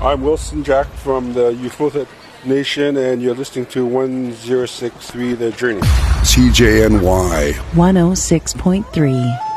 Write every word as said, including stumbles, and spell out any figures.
I'm Wilson Jack from the Youth Nation, and you're listening to one oh six point three The Journey. C J N Y one oh six point three.